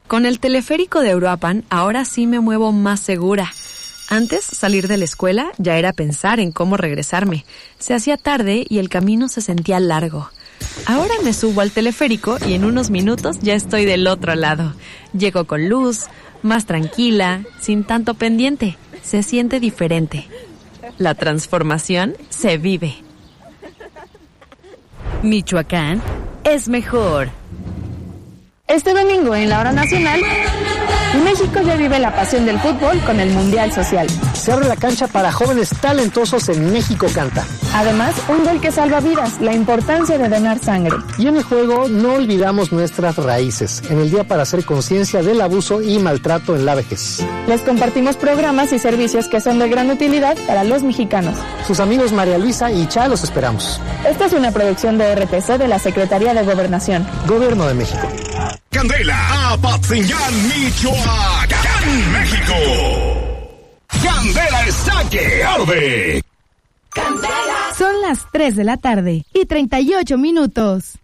Con el teleférico de Uruapan, ahora sí me muevo más segura. Antes, salir de la escuela ya era pensar en cómo regresarme. Se hacía tarde y el camino se sentía largo. Ahora me subo al teleférico y en unos minutos ya estoy del otro lado. Llego con luz, más tranquila, sin tanto pendiente. Se siente diferente. La transformación se vive. Michoacán es mejor. Este domingo en la Hora Nacional, México ya vive la pasión del fútbol con el Mundial Social. Se abre la cancha para jóvenes talentosos en México Canta. Además, un gol que salva vidas, la importancia de donar sangre. Y en el juego no olvidamos nuestras raíces, en el día para hacer conciencia del abuso y maltrato en la vejez. Les compartimos programas y servicios que son de gran utilidad para los mexicanos. Sus amigos María Luisa y Cha los esperamos. Esta es una producción de RTC de la Secretaría de Gobernación. Gobierno de México. Candela, Apatzingán, Michoacán, México. Candela está que arde. Son las 3 de la tarde y 38 minutos.